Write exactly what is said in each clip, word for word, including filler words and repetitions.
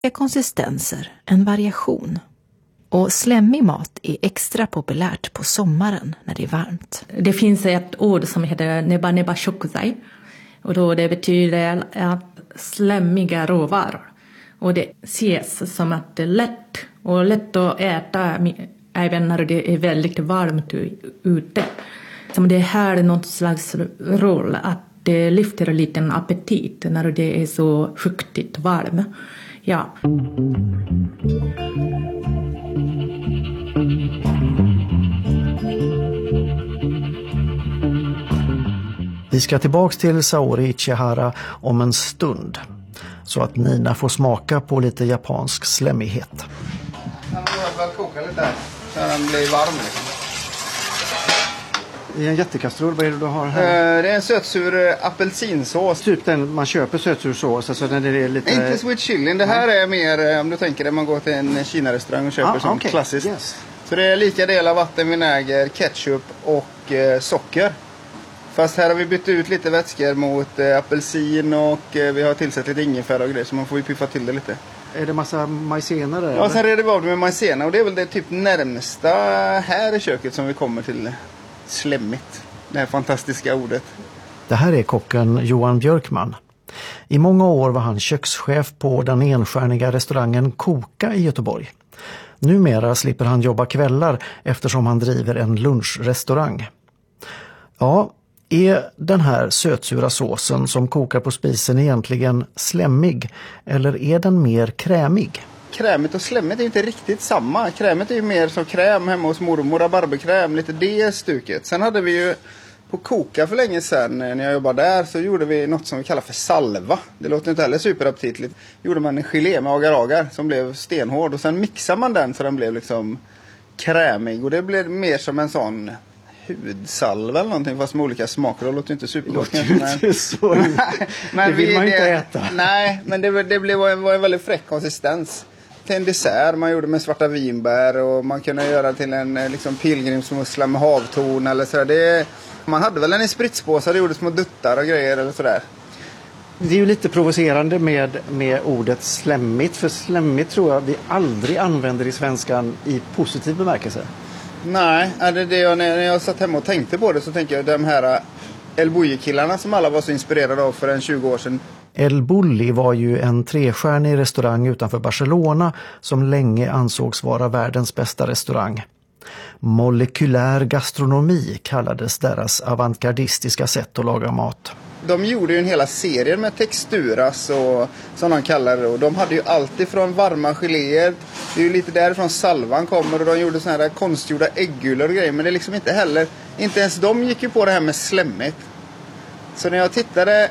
konsistenser, en variation. Och slemmig mat är extra populärt på sommaren när det är varmt. Det finns ett ord som heter neba neba shokuzai. Och då det betyder att slemmiga råvaror. Och det ses som att det är lätt och lätt att äta även när det är väldigt varmt ute. Som det här är något slags roll att det lyfter en liten appetit när det är så fuktigt varmt. Ja. Vi ska tillbaks till Saori Ichihara om en stund, så att Nina får smaka på lite japansk slemmighet. Den får väl koka lite där, så den blir varm liksom. I en jättekastrull, vad är det du har här? Uh, det är en sötsur apelsinsås. Typ den man köper sötsursås, alltså när det är lite... Inte sweet chili, det här är mer, om du tänker det, man går till en Kina-restaurang och köper ah, som okay. klassiskt. Yes. Så det är lika delar vatten, vinäger, ketchup och eh, socker. Fast här har vi bytt ut lite vätskor mot eh, apelsin och eh, vi har tillsatt lite ingefära och grejer, så man får ju piffa till det lite. Är det massa majsena där? Ja, sen är det bara med majsena och det är väl det typ närmsta här i köket som vi kommer till slemmigt. Det här fantastiska ordet. Det här är kocken Johan Björkman. I många år var han kökschef på den enstjärniga restaurangen Koka i Göteborg. Numera slipper han jobba kvällar eftersom han driver en lunchrestaurang. Ja, är den här sötsura såsen som kokar på spisen egentligen slemmig eller är den mer krämig? Krämigt och slemmigt är inte riktigt samma. Krämigt är ju mer som kräm hemma hos mormor, rabarberkräm, lite det stuket. Sen hade vi ju på Koka för länge sedan när jag jobbade där så gjorde vi något som vi kallar för salva. Det låter inte heller superaptitligt. Gjorde man en gelé med agar-agar som blev stenhård och sen mixar man den så den blev liksom krämig och det blev mer som en sån hudsalva eller någonting fast med olika smaker. Det låter inte supergott. Det låter inte så. Men det vill vi, man inte det, äta. Nej, men det, det blev en, var en väldigt fräck konsistens. Till en dessert man gjorde med svarta vinbär och man kunde göra till en liksom pilgrimsmussla med havtorn eller så. Det, man hade väl en i spritspåsar och gjorde små duttar och grejer eller sådär. Det är ju lite provocerande med, med ordet slemmigt, för slemmigt tror jag vi aldrig använder i svenskan i positiv bemärkelse. Nej, det det jag, när jag satt hemma och tänkte på det så tänker jag de här El Bulli-killarna som alla var så inspirerade av för en tjugo år sedan. El Bulli var ju en trestjärnig restaurang utanför Barcelona som länge ansågs vara världens bästa restaurang. Molekylär gastronomi kallades deras avantgardistiska sätt att laga mat. De gjorde ju en hela serie med texturas och som de kallar det. Och de hade ju alltid från varma geléer. Det är ju lite därifrån salvan kommer och de gjorde såna här konstgjorda äggulor och grejer. Men det är liksom inte heller, inte ens de gick ju på det här med slemmigt. Så när jag tittade,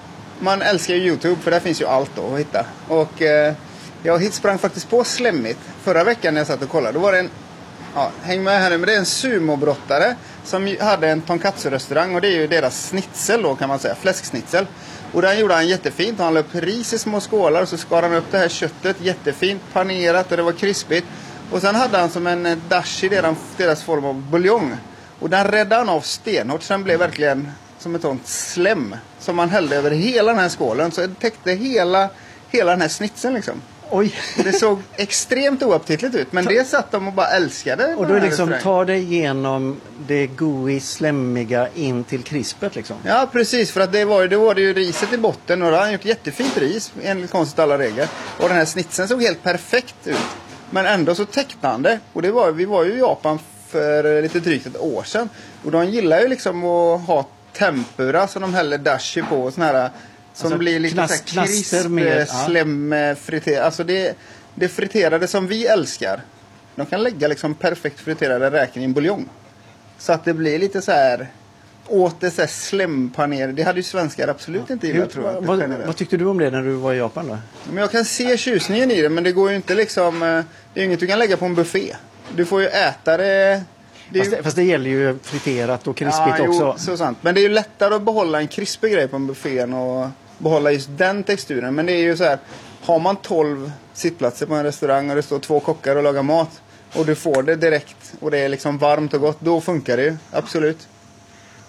man älskar ju YouTube för där finns ju allt då att hitta. Och eh, jag sprang faktiskt på slemmigt förra veckan när jag satt och kollade. Då var det en, ja, häng med här nu, men det är en sumobrottare som hade en tonkatsu-restaurang och det är ju deras snitsel då kan man säga, fläsksnitsel. Och där gjorde han jättefint, han la upp ris i små skålar och så skar han upp det här köttet jättefint, panerat och det var krispigt. Och sen hade han som en dashi, deras, deras form av buljong. Och den räddade han av stenhårt så den blev verkligen som ett sånt slem som man hällde över hela den här skålen. Så det täckte hela, hela den här snitsen liksom. Oj. Och det såg extremt oaptitligt ut. Men det satt de och bara älskade. Och då liksom tar det igenom det gooey, slemmiga in till krispet liksom. Ja, precis. För att det var, det var det ju riset i botten. Och då har han gjort jättefint ris enligt konstigt alla regler. Och den här snitsen såg helt perfekt ut. Men ändå så täckte han det. Och det var, vi var ju i Japan för lite drygt ett år sedan. Och de gillar ju liksom att ha tempura som de häller dashi på och sån här som alltså, blir lite klass, så här krisp, med, slem, ja. friter. Alltså det, det friterade som vi älskar. De kan lägga liksom perfekt friterade räkor i en buljong. Så att det blir lite så här åt det så här slempanering. Det hade ju svenskar absolut ja. inte gillat, tror jag. Vad, vad tyckte du om det när du var i Japan då? Men jag kan se tjusningen i det, men det går ju inte liksom, det är inget du kan lägga på en buffé. Du får ju äta det. Det fast, det, fast det gäller ju friterat och krispigt ja, också. Jo, så sant. Men det är ju lättare att behålla en krispig grej på en buffé och behålla just den texturen. Men det är ju så här, har man tolv sittplatser på en restaurang och det står två kockar och lagar mat och du får det direkt och det är liksom varmt och gott, då funkar det ju, absolut.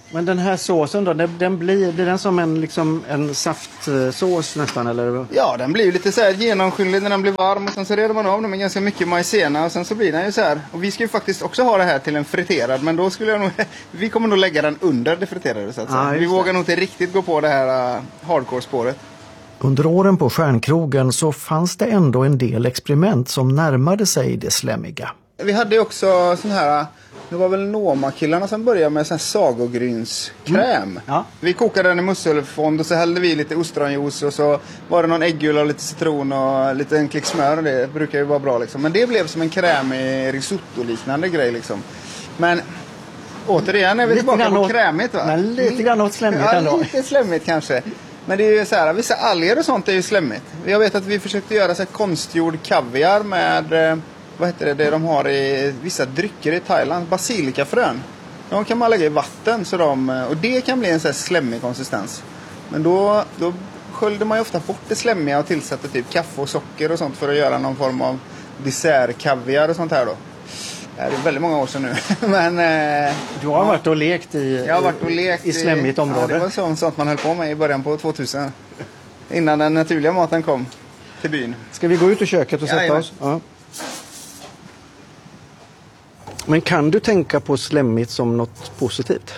Men den här såsen då, den, den blir, blir den som en, liksom, en saftsås nästan? Eller? Ja, den blir lite så här genomskinlig när den blir varm och sen så reder man av den med ganska mycket majsena och sen så blir den ju så här. Och vi ska ju faktiskt också ha det här till en friterad, men då skulle jag nog, vi kommer nog lägga den under det friterade så att säga. Ah, vi vågar nog inte riktigt gå på det här uh, hardcore-spåret. Under åren på Stjärnkrogen så fanns det ändå en del experiment som närmade sig det slemmiga. Vi hade ju också sån här, det var väl Noma-killarna som började med sån här sagogrynskräm. Mm. Ja. Vi kokade den i musselfond och så hällde vi lite ostronjuice och så var det någon äggula och lite citron och lite en klick smör och det brukar ju vara bra liksom. Men det blev som en krämig risotto-liknande grej liksom. Men återigen är vi lite tillbaka på åt, krämigt va? Men lite grann åt slemmigt ja, ändå. lite slemmigt kanske. Men det är ju så här, vissa alger och sånt är ju slemmigt. Jag vet att vi försökte göra så här konstgjord kaviar med, vad heter det, det de har i vissa drycker i Thailand, basilikafrön. De kan man lägga i vatten så de, och det kan bli en så här slemmig konsistens. Men då, då sköljde man ju ofta bort det slemmiga och tillsatte typ kaffe och socker och sånt för att göra någon form av dessertkaviar och sånt här då. Det är väldigt många år sedan nu. Men, eh, du har ja, varit och lekt i, jag har varit och lekt i, i slemmigt område. Ja, det var sånt, sånt man höll på med i början på tvåtusen. Innan den naturliga maten kom till byn. Ska vi gå ut i köket och sätta ja, oss? Ja. Men kan du tänka på slemmigt som något positivt?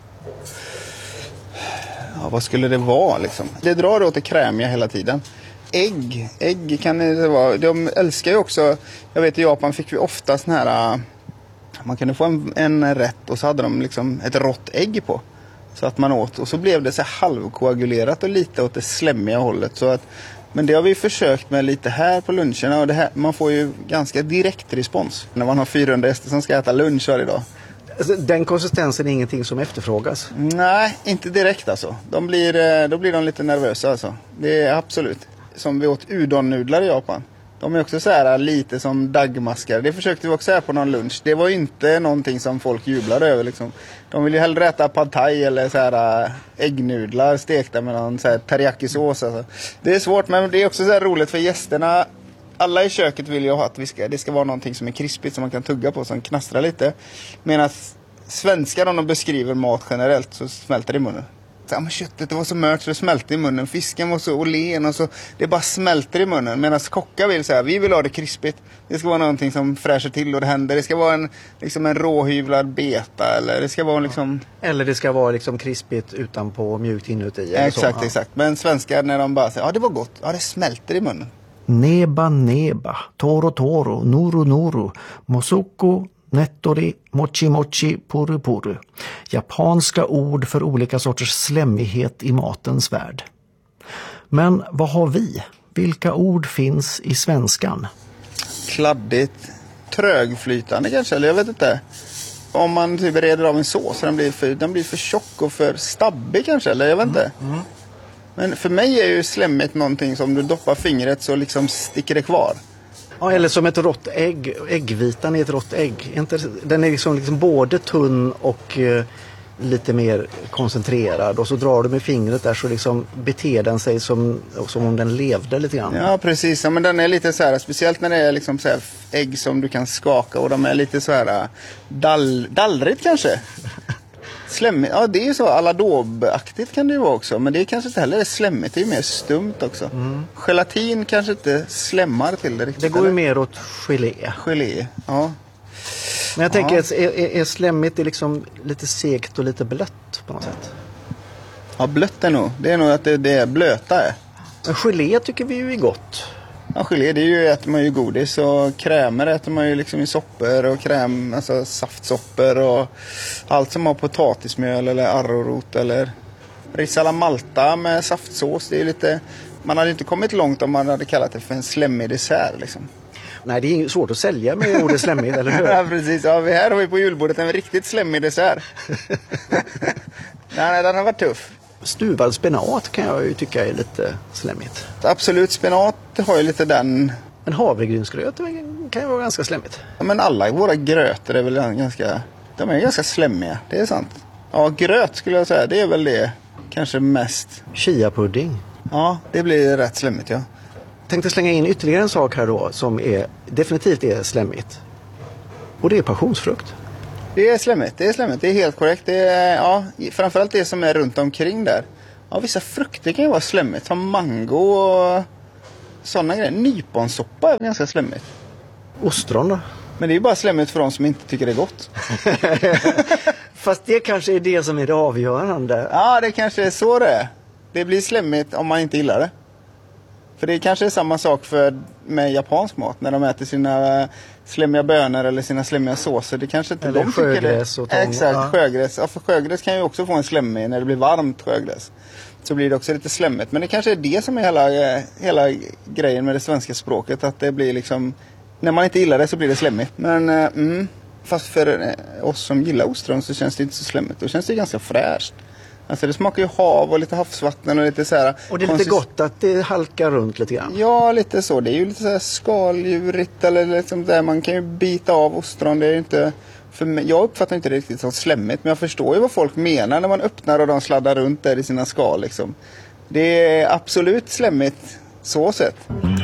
Ja, vad skulle det vara liksom? Det drar åt det krämiga hela tiden. Ägg, ägg kan det vara. De älskar ju också, jag vet i Japan fick vi ofta sån här, man kunde få en, en rätt och så hade de liksom ett rått ägg på. Så att man åt och så blev det så halvkoagulerat och lite åt det slemmiga hållet. Så att, men det har vi försökt med lite här på luncherna och det här, man får ju ganska direkt respons när man har fyrahundra gäster som ska äta lunch varje dag. Den konsistensen är ingenting som efterfrågas? Nej, inte direkt alltså. De blir, då blir de lite nervösa alltså. Det är absolut. Som vi åt udon-nudlar i Japan. De är också så här lite som dagmaskar. Det försökte vi också här på någon lunch. Det var inte någonting som folk jublade över liksom. De vill ju hellre äta pad thai eller så här äggnudlar stekta med någon så här teriyaki-sås alltså. Det är svårt, men det är också så här roligt för gästerna. Alla i köket vill ju ha att vi ska, det ska vara någonting som är krispigt som man kan tugga på, som knastrar lite. Medan svenskar, om de beskriver mat generellt, så smälter det i munnen. Ja, men köttet det var så mört så det smälte i munnen. Fisken var så olen och så det bara smälter i munnen. Medan kockar vill säga, vi vill ha det krispigt. Det ska vara någonting som fräscher till och det händer. Det ska vara en, liksom en råhyvlad beta eller det ska vara liksom... Eller det ska vara liksom krispigt utanpå och mjukt inuti. Eller exakt, så. exakt. Men svenskar när de bara säger, ja det var gott. Ja, det smälter i munnen. Neba neba, toro toro, nuru nuru, mosuko, nettori, mochi mochi, puru puru. Japanska ord för olika sorters slemmighet i matens värld. Men vad har vi? Vilka ord finns i svenskan? Kladdigt, trögflytande kanske, eller jag vet inte. Om man typ bereder av en sås så den blir för, den blir för tjock och för stabbig kanske, eller jag vet inte. Mm. Mm. Men för mig är ju slemmigt någonting som du doppar fingret så liksom sticker det kvar. Ja, eller som ett rått ägg. Äggvitan är ett rått ägg. Inte, den är liksom, liksom både tunn och eh, lite mer koncentrerad. Och så drar du med fingret där så liksom beter den sig som, som om den levde lite grann. Ja, precis. Ja, men den är lite så här, speciellt när det är liksom så här ägg som du kan skaka. Och de är lite så här dall, dallrigt kanske. Slemmigt, ja det är ju så aladobaktigt kan det ju vara också. Men det är kanske inte heller slemmigt, det är mer stumt också. Mm. Gelatin kanske inte slemmar till det riktigt. Det går ju eller? mer åt gelé. Gelé, ja. Men jag tänker, ja. är, är, är slemmigt är liksom lite segt och lite blött på något sätt? Ja, blött är nog. Det är nog att det, det är blöta är. Men gelé tycker vi ju är gott. Ja, gelé det är ju, äter man ju godis och krämer äter man ju liksom i soppor och kräm, alltså saftsoppor och allt som har potatismjöl eller arrorot eller risala malta med saftsås. Det är lite, man hade inte kommit långt om man hade kallat det för en slemmig dessert liksom. Nej, det är svårt att sälja med ordet slemmig, eller hur? Ja, precis. Ja, vi här har vi på julbordet en riktigt slemmig dessert. nej, nej, den har varit tuff. Stuvad spenat kan jag ju tycka är lite slemmigt. Absolut, spenat har ju lite den... Men havregrynsgröt kan ju vara ganska slemmigt. Ja, men alla våra grötor är väl ganska... De är ganska slemmiga, det är sant. Ja, gröt skulle jag säga, det är väl det kanske mest. Chia-pudding. Ja, det blir rätt slemmigt, ja. Jag tänkte slänga in ytterligare en sak här då som är, definitivt är slemmigt. Och det är passionsfrukt. Det är slemmigt, det är slemmigt, det är helt korrekt. Det är, ja, framförallt det som är runt omkring där. Ja, vissa frukter kan ju vara slemmigt, som mango och sådana grejer. Nyponsoppa är ganska slemmigt. Ostron då? Men det är ju bara slemmigt för de som inte tycker det är gott. Fast det kanske är det som är det avgörande. Ja, det kanske är så det är. Det blir slemmigt om man inte gillar det. För det kanske är samma sak för, med japansk mat. När de äter sina slemmiga bönor eller sina slemmiga såser. Det kanske inte eller de tycker det. Sjögräs och tång. Exakt, ja. sjögräs. Ja, för sjögräs kan ju också få en slemmig när det blir varmt sjögräs. Så blir det också lite slemmigt. Men det kanske är det som är hela, hela grejen med det svenska språket. Att det blir liksom, när man inte gillar det så blir det slemmigt. Men mm, fast för oss som gillar ostron så känns det inte så slemmigt. Då känns det ganska fräscht. Alltså det smakar ju hav och lite havsvatten och lite så här. Och det är lite gott att det halkar runt lite grann. Ja, lite så. Det är ju lite så här skaldjurigt eller liksom där man kan ju bita av ostron. Det är ju inte, för mig, jag uppfattar inte det riktigt som slemmigt, men jag förstår ju vad folk menar när man öppnar och de sladdar runt där i sina skal liksom. Det är absolut slemmigt så sett.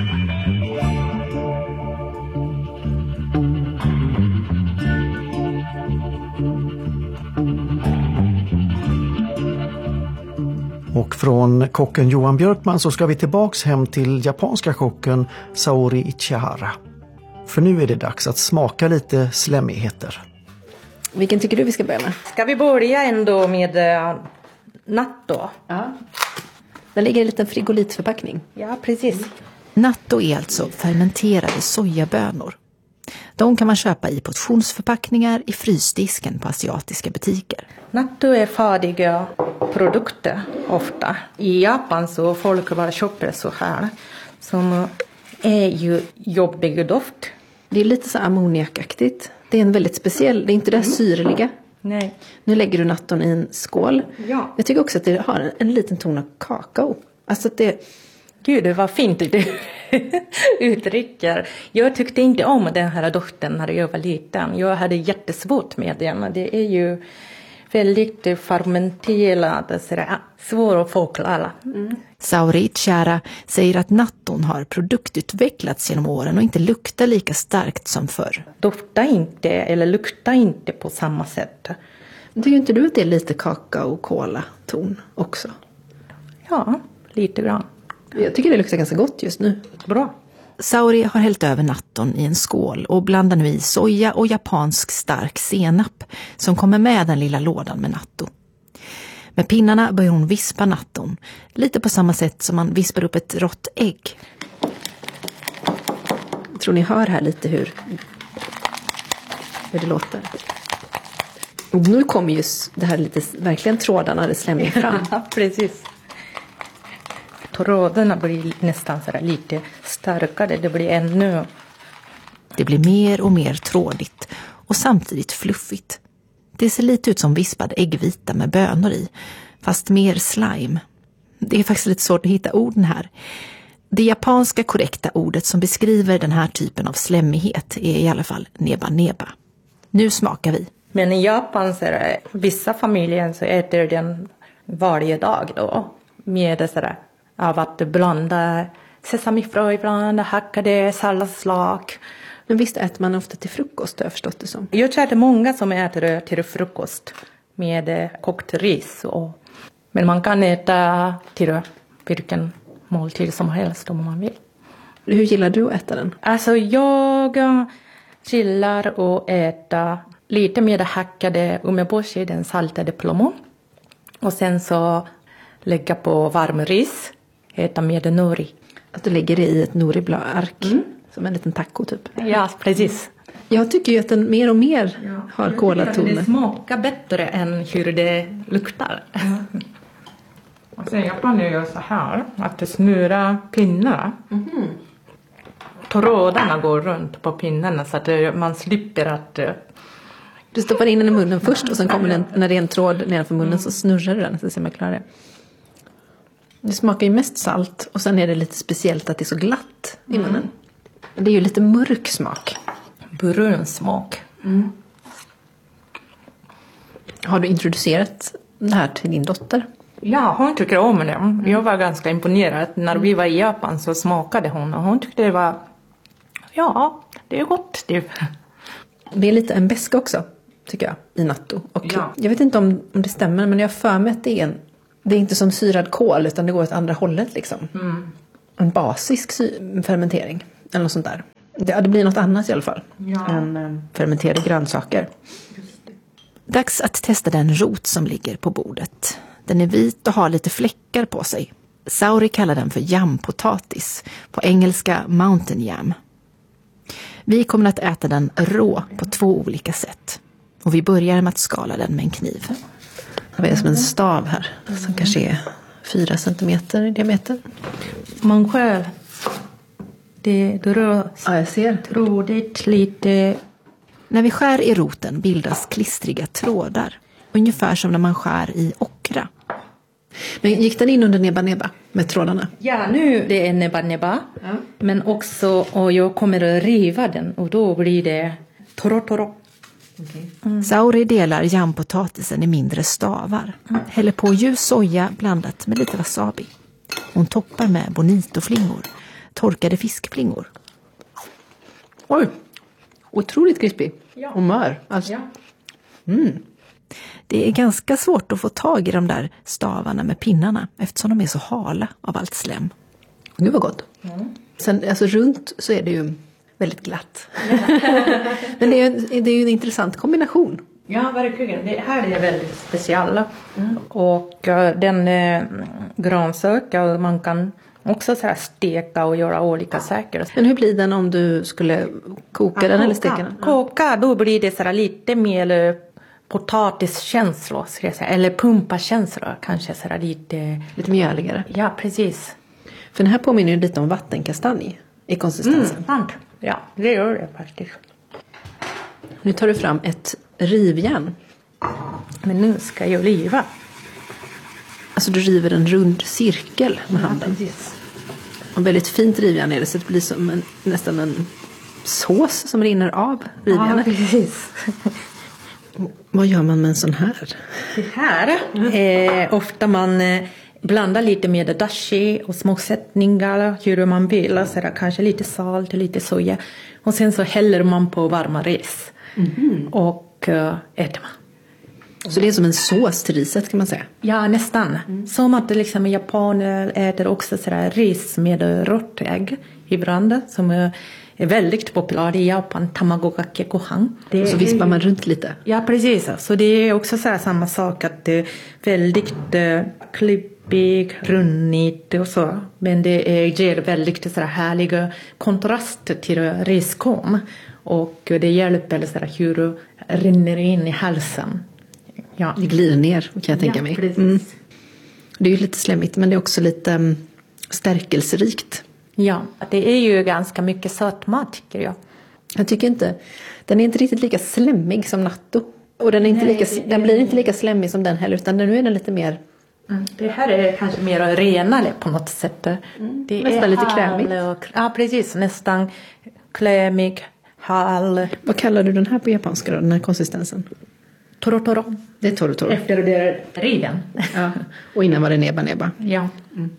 Och från kocken Johan Björkman så ska vi tillbaks hem till japanska kocken Saori Ichihara. För nu är det dags att smaka lite slemmigheter. Vilken tycker du vi ska börja med? Ska vi börja ändå med uh, natto? Ja. Den ligger i en liten frigolitförpackning. Ja, precis. Natto är alltså fermenterade sojabönor. De kan man köpa i portionsförpackningar i frysdisken på asiatiska butiker. Natto är färdiga produkter ofta. I Japan så folk bara köper så här. Som är ju jobbig doft. Det är lite så ammoniakaktigt. Det är en väldigt speciell, det är inte det mm. syrliga. Nej. Nu lägger du natton i en skål. Ja. Jag tycker också att det har en, en liten ton av kakao. Alltså att det... Gud, det var fint du uttrycker. Jag tyckte inte om den här doften när jag var liten. Jag hade jättesvårt med den. Det är ju väldigt fermenterad, svår att förklara. Mm. Saori Ichihara säger att natton har produktutvecklats genom åren och inte luktar lika starkt som förr. Doftar inte eller luktar inte på samma sätt. Tycker inte du att det är lite kakao och kola-ton också? Ja, lite grann. Jag tycker det luktar ganska gott just nu. Bra. Saori har hällt över natton i en skål och blandar nu i soja och japansk stark senap som kommer med den lilla lådan med natto. Med pinnarna börjar hon vispa natton, lite på samma sätt som man vispar upp ett rått ägg. Jag tror ni hör här lite hur, hur det låter. Och nu kommer just det här lite, verkligen trådarna, det slämmer fram. Precis. Trådarna blir nästan så lite starkare, det blir ännu. Det blir mer och mer trådigt och samtidigt fluffigt. Det ser lite ut som vispad äggvita med bönor i, fast mer slime. Det är faktiskt lite svårt att hitta orden här. Det japanska korrekta ordet som beskriver den här typen av slemmighet är i alla fall neba neba. Nu smakar vi. Men i Japan så är det, vissa familjer så äter den varje dag då. Med sådär, av att blanda sesamifrö ibland, hackade salladslag. Men visst äter man ofta till frukost, har jag förstått det som. Jag tror att det är många som äter det till frukost med kokt ris. Och, men man kan äta till vilken måltid som helst om man vill. Hur gillar du att äta den? Alltså jag gillar att äta lite med hackade umeboshi, den saltade plommon. Och sen så lägga på varm ris, äta med nori. Att du lägger det i ett nori-ark, mm. som en liten taco typ. Ja, precis. Jag tycker ju att den mer och mer ja. har kolatoner. Det smakar bättre än hur det luktar. Mm. Och sen jag planerar jag så här, att det snurrar pinnarna. Mm. Trådarna går runt på pinnarna så att man slipper att... Du stoppar in den i munnen först och sen kommer den, när det är en tråd nedanför munnen mm. så snurrar du den så ser man klarar det. Det smakar ju mest salt och sen är det lite speciellt att det är så glatt i munnen. Mm. Det är ju lite mörk smak. Brun smak. Mm. Har du introducerat det här till din dotter? Ja, hon tycker om det. Mm. Jag var ganska imponerad. När vi var i Japan så smakade hon och hon tyckte det var, ja, det är gott. Det är, det är lite en beska också. tycker jag, i natto. Och Ja. jag vet inte om, om det stämmer, men jag har för mig att det är en, det är inte som syrad kål, utan det går åt andra hållet liksom. Mm. En basisk sy- fermentering, eller något sånt där. Det, ja, det blir något annat i alla fall, Ja. än eh, fermenterade grönsaker. Dags att testa den rot som ligger på bordet. Den är vit och har lite fläckar på sig. Sauri kallar den för jampotatis, på engelska mountain yam. Vi kommer att äta den rå på två olika sätt. Och vi börjar med att skala den med en kniv. Det är som en stav här, som kanske är fyra centimeter i diameter. Man skär. Det rör Ja, jag ser. trådigt lite. När vi skär i roten bildas klistriga trådar. Ungefär som när man skär i okra. Men gick den in under neba neba med trådarna? Ja, nu det är neba neba. Ja. Men också, och jag kommer att riva den och då blir det toro toro. Mm. Sauri delar jampotatisen i mindre stavar. Mm. Häller på ljus soja blandat med lite wasabi. Hon toppar med bonitoflingor, torkade fiskflingor. Oj, otroligt krispig. Ja. Och mör. Alltså. Ja. Mm. Det är ganska svårt att få tag i de där stavarna med pinnarna eftersom de är så hala av allt slem. Gud vad gott. Mm. Sen alltså runt så är det ju väldigt glatt. Men det är, ju, det är ju en intressant kombination. Ja, verkligen. Det här är väldigt speciellt. Mm. Och uh, den uh, grönsak, uh, man kan också så här steka och göra olika saker. Men hur blir den om du skulle koka ja, den eller steka den? Koka, då blir det så här lite mer uh, potatiskänslor, ska jag säga. Eller pumpakänslor, kanske så här lite... Lite mjöligare. Ja, precis. För den här påminner ju lite om vattenkastanj i konsistensen. Mm, ja, det gör det faktiskt. Nu tar du fram ett rivjärn. Men nu ska jag riva. Alltså du river en rund cirkel med handen. Ja, precis. Och väldigt fint rivjärn är det, så det blir som en, nästan en sås som rinner av rivjärnet. Ja, precis. Vad gör man med en sån här? Det här är ofta man blandar lite med dashi och småsättningar, hur man vill. Så där, kanske lite salt och lite soja. Och sen så häller man på varma ris. Mm. Och uh, äter man. Så det är som en sås till riset kan man säga? Ja, nästan. Mm. Som att liksom, japaner äter också sådär ris med rått ägg ibland. Som är väldigt populär i Japan. Tamago kake gohan. Det och så vispar man runt lite? Ja, precis. Så det är också så här samma sak. Att det är väldigt uh, klippig, runnigt och så. Men det är, ger väldigt så här härliga kontrast till riskorn. Och det hjälper så här, hur det rinner in i halsen. Ja. Det glider ner kan jag tänka ja, mig. Mm. Det är ju lite slemmigt, men det är också lite um, stärkelserikt. Ja, det är ju ganska mycket sötmat tycker jag. Jag tycker inte, den är inte riktigt lika slemmig som natto. Och den, är inte Nej, lika, det, den blir inte lika slemmig som den heller, utan nu är den lite mer... Mm. Det här är kanske mer renare på något sätt. Mm. Det nästan är lite krämigt. Och, ja, precis. Nästan krämig, hal. Vad kallar du den här på japanska då, den här konsistensen? Toro toro. Det är toro toro. Efter det är riven. Ja. Och innan var det neba neba. Ja. Mm.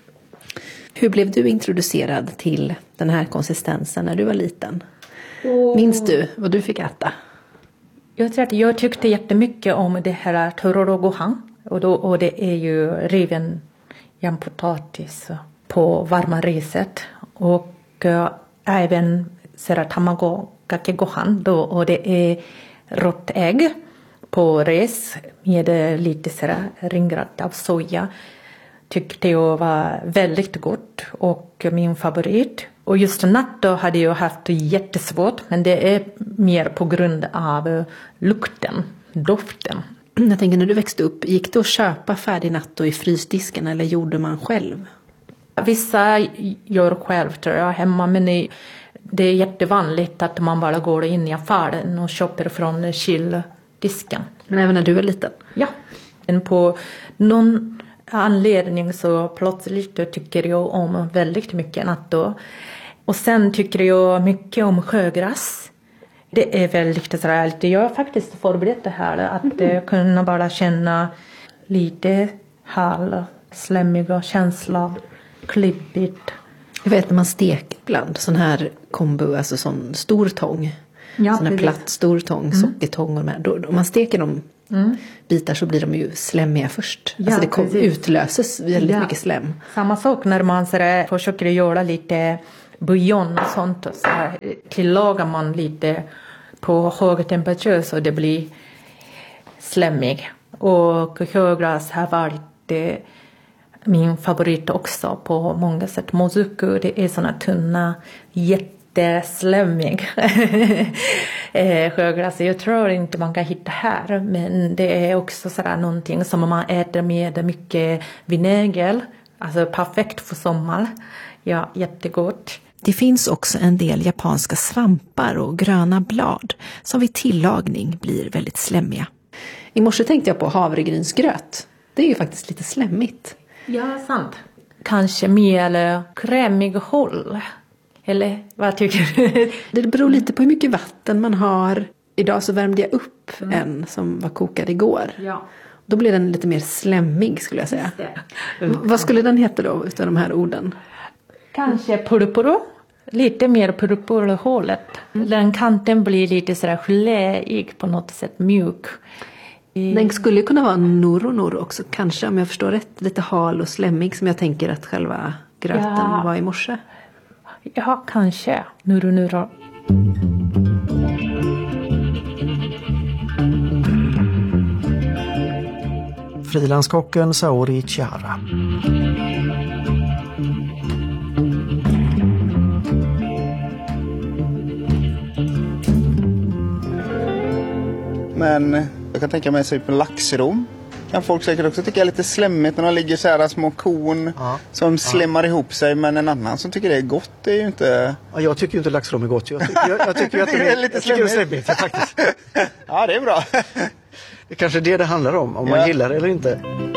Hur blev du introducerad till den här konsistensen när du var liten? Oh. Minns du vad du fick äta? Jag tror att jag tyckte jättemycket om det här tororo gohan. Och, då, och det är ju riven jampotatis på varma riset. Och uh, även sådär tamago kake gohan då. Och det är rått ägg på ris med lite sådär ringrat av soja. Tyckte jag var väldigt gott och min favorit. Och just natto hade jag haft jättesvårt, men det är mer på grund av lukten, doften. Jag tänker när du växte upp, gick det att köpa färdig natto i frysdisken eller gjorde man själv? Vissa gör själv tror jag hemma, men det är jättevanligt att man bara går in i affären och köper från kyldisken. Men även när du var liten? Ja, men på någon anledning så plötsligt tycker jag om väldigt mycket natto. Och sen tycker jag mycket om sjögräs. Det är väldigt sådär, jag har faktiskt förberett det här att mm. kunna bara känna lite hal, slemmiga känsla, klibbigt. Jag vet när man steker ibland sån här kombo, alltså sån stor tång. Ja, sån här precis. platt stor tång, Mm. sockertång. Och de här. Då, om man steker dem Mm. bitar så blir de ju slemmiga först. Ja, alltså det kom, precis. utlöses väldigt Ja. mycket slem. Samma sak när man så där, försöker göra lite buljong och sånt. Och så här, tillagar man lite på hög temperatur så det blir slemmig. Och högras har varit eh, min favorit också på många sätt. Mozuku, det är såna tunna, jätteslämmig eh, högras. Jag tror inte man kan hitta här. Men det är också sådär någonting som man äter med mycket vinäger. Alltså perfekt för sommar. Ja, jättegott. Det finns också en del japanska svampar och gröna blad som vid tillagning blir väldigt slemmiga. I morse tänkte jag på havregrynsgröt. Det är ju faktiskt lite slemmigt. Ja, sant. Kanske mer krämig håll. Eller vad tycker du? Det beror lite på hur mycket vatten man har. Idag så värmde jag upp mm. en som var kokad igår. Ja. Då blev den lite mer slemmig skulle jag säga. Mm. Vad skulle den heta då utav de här orden? Kanske purpuro. Lite mer purpurhålet. Mm. Den kanten blir lite sådär geléig på något sätt, mjuk. Den skulle kunna vara noro noro också, kanske om jag förstår rätt. Lite hal och slemmig som jag tänker att själva gröten ja. var i morse. Ja, kanske. Noro noro. Frilanskocken Saori Chihara. Men jag kan tänka mig sig på laxrom. Kan folk säkert också tycka är lite slemmigt när de ligger så här små korn ja. som slemmar ja. ihop sig. Men en annan som tycker det är gott, det är ju inte... Ja, jag tycker ju inte laxrom är gott. Jag tycker, jag, jag tycker att det är lite slemmigt. slemmigt faktiskt. Ja, det är bra. Det är kanske det det handlar om, om ja. man gillar det eller inte.